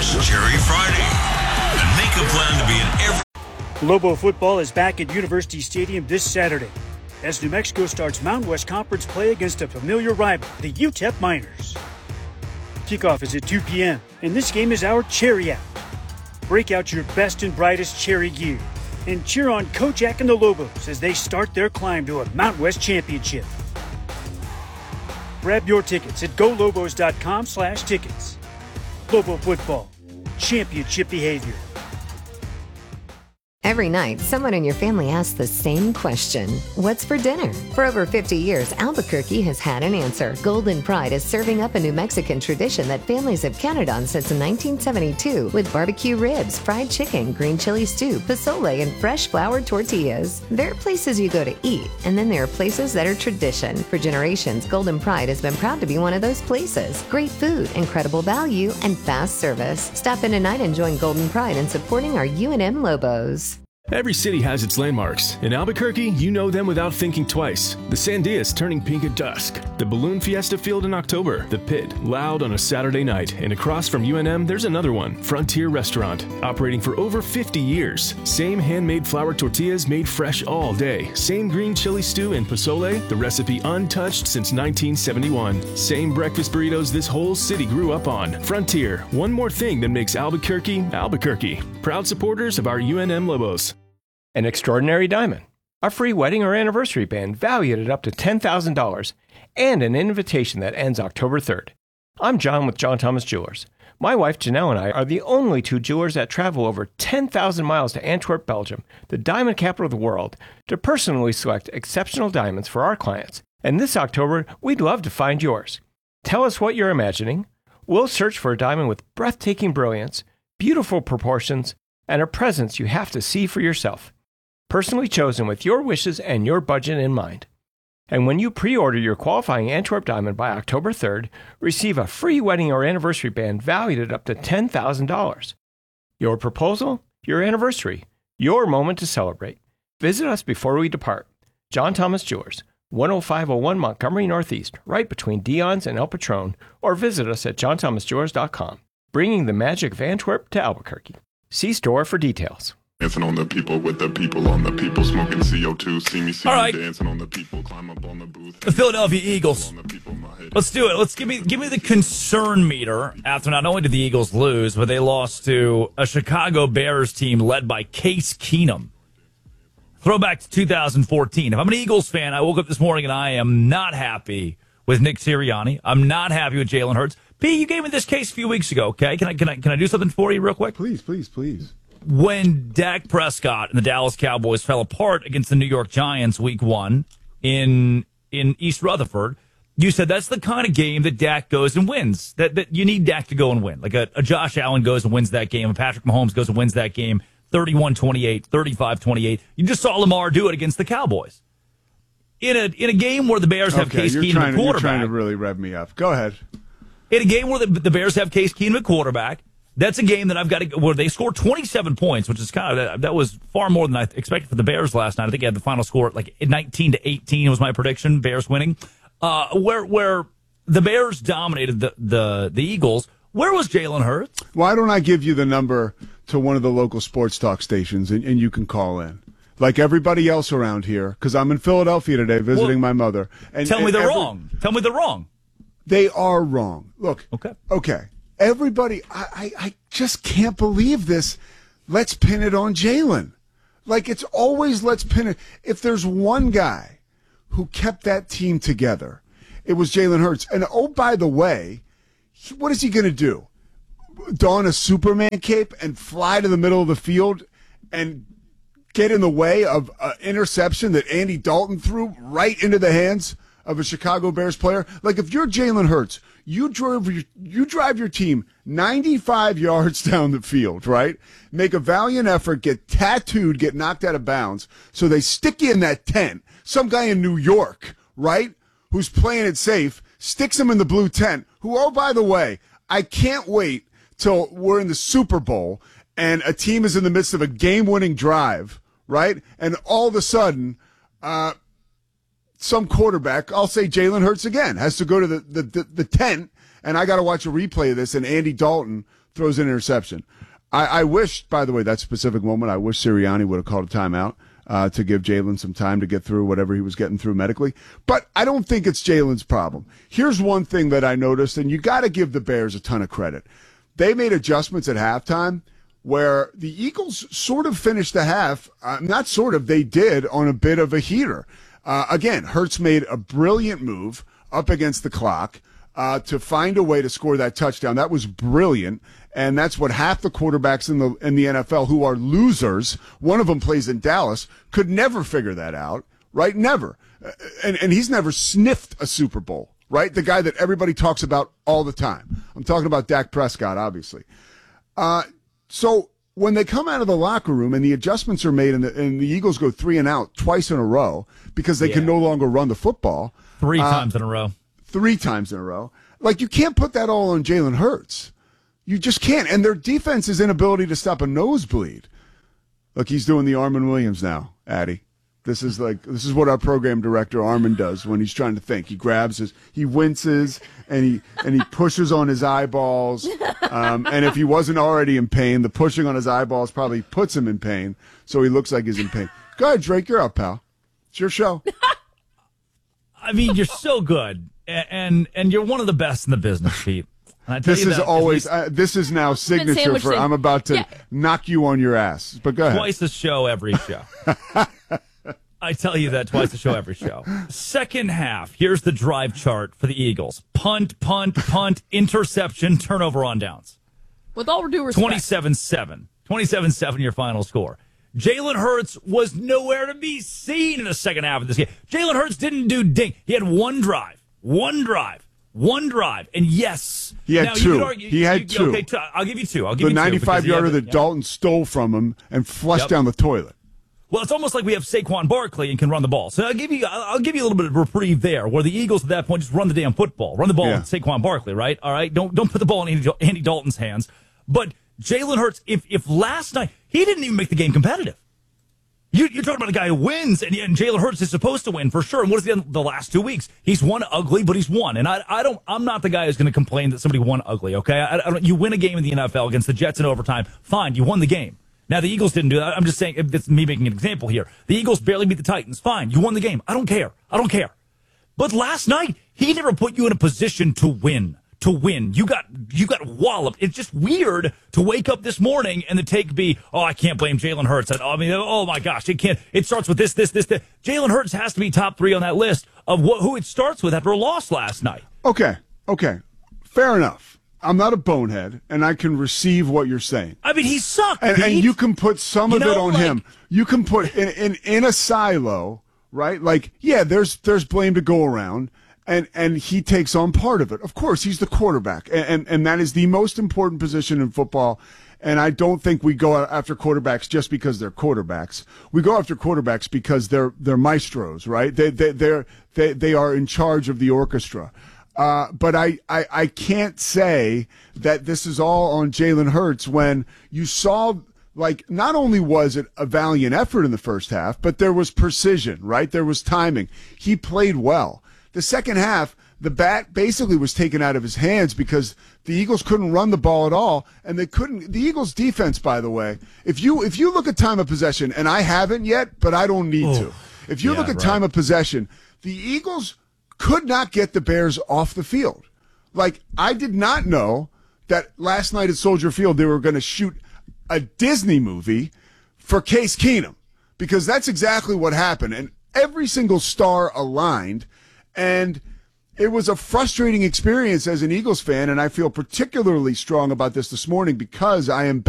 It's Cherry Friday, and make a plan to be in every... Lobo football is back at University Stadium this Saturday as New Mexico starts Mountain West Conference play against a familiar rival, the UTEP Miners. Kickoff is at 2 p.m., and this game is our Cherry Out. Break out your best and brightest Cherry gear and cheer on Kojak and the Lobos as they start their climb to a Mountain West championship. Grab your tickets at golobos.com/tickets. Lobo football, championship behavior. Every night, someone in your family asks the same question. What's for dinner? For over 50 years, Albuquerque has had an answer. Golden Pride is serving up a New Mexican tradition that families have counted on since 1972 with barbecue ribs, fried chicken, green chili stew, pozole, and fresh flour tortillas. There are places you go to eat, and then there are places that are tradition. For generations, Golden Pride has been proud to be one of those places. Great food, incredible value, and fast service. Stop in tonight and join Golden Pride in supporting our UNM Lobos. Every city has its landmarks. In Albuquerque, you know them without thinking twice. The Sandias turning pink at dusk. The Balloon Fiesta Field in October. The Pit, loud on a Saturday night. And across from UNM, there's another one, Frontier Restaurant, operating for over 50 years. Same handmade flour tortillas made fresh all day. Same green chili stew and pozole, the recipe untouched since 1971. Same breakfast burritos this whole city grew up on. Frontier, one more thing that makes Albuquerque, Albuquerque. Proud supporters of our UNM Lobos. An Extraordinary Diamond, a free wedding or anniversary band valued at up to $10,000, and an invitation that ends October 3rd. I'm John with John Thomas Jewelers. My wife Janelle and I are the only two jewelers that travel over 10,000 miles to Antwerp, Belgium, the diamond capital of the world, to personally select exceptional diamonds for our clients. And this October, we'd love to find yours. Tell us what you're imagining. We'll search for a diamond with breathtaking brilliance, beautiful proportions, and a presence you have to see for yourself. Personally chosen with your wishes and your budget in mind. And when you pre-order your qualifying Antwerp diamond by October 3rd, receive a free wedding or anniversary band valued at up to $10,000. Your proposal, your anniversary, your moment to celebrate. Visit us before we depart. John Thomas Jewelers, 10501 Montgomery Northeast, right between Dion's and El Patron, or visit us at johnthomasjewelers.com, bringing the magic of Antwerp to Albuquerque. See store for details. Dancing on the people with the people on the people smoking CO2. See me dancing on the people, climb up on the booth. The Philadelphia Eagles. Let's do it. Let's give me the concern meter after not only did the Eagles lose, but they lost to a Chicago Bears team led by Case Keenum. Throwback to 2014. If I'm an Eagles fan, I woke up this morning and I am not happy with Nick Sirianni. I'm not happy with Jalen Hurts. P, you gave me this case a few weeks ago, okay? Can I do something for you real quick? Please. When Dak Prescott and the Dallas Cowboys fell apart against the New York Giants week 1 in East Rutherford, you said that's the kind of game that Dak goes and wins, that you need Dak to go and win. Like a Josh Allen goes and wins that game, a Patrick Mahomes goes and wins that game, 31-28, 35-28. You just saw Lamar do it against the Cowboys. In a game where the Bears have Case Keenum at quarterback. You're trying to really rev me up. Go ahead. In a game where the Bears have Case Keenum at quarterback, that's a game that I've got to where they scored 27 points, which is that was far more than I expected for the Bears last night. I think I had the final score like 19-18 was my prediction, Bears winning. Where the Bears dominated the Eagles. Where was Jalen Hurts? Why don't I give you the number to one of the local sports talk stations and you can call in? Like everybody else around here, because I'm in Philadelphia today visiting my mother. Tell me they're wrong. Tell me they're wrong. They are wrong. Look. Okay. Everybody, I just can't believe this. Let's pin it on Jalen. Like, it's always let's pin it. If there's one guy who kept that team together, it was Jalen Hurts. And, oh, by the way, what is he going to do? Don a Superman cape and fly to the middle of the field and get in the way of an interception that Andy Dalton threw right into the hands of a Chicago Bears player? Like, if you're Jalen Hurts, you drive your team 95 yards down the field, right? Make a valiant effort, get tattooed, get knocked out of bounds, so they stick you in that tent. Some guy in New York, right, who's playing it safe, sticks him in the blue tent, who, oh, by the way, I can't wait till we're in the Super Bowl and a team is in the midst of a game-winning drive, right? And all of a sudden, some quarterback, I'll say Jalen Hurts again, has to go to the tent, and I got to watch a replay of this, and Andy Dalton throws an interception. I wish, by the way, that specific moment, I wish Sirianni would have called a timeout to give Jalen some time to get through whatever he was getting through medically. But I don't think it's Jalen's problem. Here's one thing that I noticed, and you got to give the Bears a ton of credit. They made adjustments at halftime where the Eagles sort of finished the half, not sort of, they did on a bit of a heater. Again, Hurts made a brilliant move up against the clock to find a way to score that touchdown. That was brilliant, and that's what half the quarterbacks in the NFL who are losers, one of them plays in Dallas, could never figure that out, right? Never. And he's never sniffed a Super Bowl, right? The guy that everybody talks about all the time. I'm talking about Dak Prescott, obviously. So when they come out of the locker room and the adjustments are made and the Eagles go 3 and out twice in a row because they can no longer run the football. 3 times in a row. 3 times in a row. Like, you can't put that all on Jalen Hurts. You just can't. And their defense's inability to stop a nosebleed. Look, he's doing the Armin Williams now, Addy. This is what our program director Armin does when he's trying to think. He he winces and he pushes on his eyeballs. And if he wasn't already in pain, the pushing on his eyeballs probably puts him in pain. So he looks like he's in pain. Go ahead, Drake, you're up, pal. It's your show. I mean, you're so good, and you're one of the best in the business, Pete. And I tell This you is that always this is now signature for I'm about to knock you on your ass. But go ahead. Twice a show, every show. I tell you that twice a show, every show. Second half, here's the drive chart for the Eagles. Punt, interception, turnover on downs. With all due respect. 27-7. 27-7 your final score. Jalen Hurts was nowhere to be seen in the second half of this game. Jalen Hurts didn't do ding. He had one drive. And yes. He had two. He had two. Okay, I'll give you two. I'll give the you two. 95-yarder that Dalton stole from him and flushed down the toilet. Well, it's almost like we have Saquon Barkley and can run the ball. So I'll give you a little bit of reprieve there, where the Eagles at that point just run the damn football. Run the ball with Saquon Barkley, right? All right? Don't put the ball in Andy Dalton's hands. But Jalen Hurts, if last night, he didn't even make the game competitive. You're talking about a guy who wins, and Jalen Hurts is supposed to win for sure. And what has he done the last 2 weeks? He's won ugly, but he's won. And I'm not the guy who's going to complain that somebody won ugly, okay? You win a game in the NFL against the Jets in overtime. Fine, you won the game. Now, the Eagles didn't do that. I'm just saying, it's me making an example here. The Eagles barely beat the Titans. Fine, you won the game. I don't care. But last night, he never put you in a position to win. You got walloped. It's just weird to wake up this morning and the take be, oh, I can't blame Jalen Hurts. I mean, oh my gosh, it starts with this. Jalen Hurts has to be top 3 on that list of who it starts with after a loss last night. Okay. Fair enough. I'm not a bonehead, and I can receive what you're saying. I mean, he sucked. And you can put some of it on him. You can put in a silo, right? Like, yeah, there's blame to go around. And he takes on part of it. Of course, he's the quarterback, and that is the most important position in football. And I don't think we go after quarterbacks just because they're quarterbacks. We go after quarterbacks because they're maestros, right? They are in charge of the orchestra. But I can't say that this is all on Jalen Hurts when you saw, like, not only was it a valiant effort in the first half, but there was precision, right? There was timing. He played well. The second half, the bat basically was taken out of his hands because the Eagles couldn't run the ball at all, and they couldn't. The Eagles' defense, by the way, if you look at time of possession, and I haven't yet, but I don't need to. If you look at time of possession, the Eagles could not get the Bears off the field. Like, I did not know that last night at Soldier Field they were going to shoot a Disney movie for Case Keenum, because that's exactly what happened, and every single star aligned. And it was a frustrating experience as an Eagles fan, and I feel particularly strong about this morning because I am